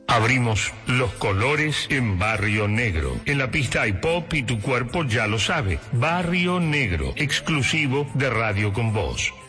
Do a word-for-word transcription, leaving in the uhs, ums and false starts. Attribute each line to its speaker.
Speaker 1: Abrimos los colores en Barrio Negro. En la pista hay pop y tu cuerpo ya lo sabe. Barrio Negro, exclusivo de Radio Con Voz.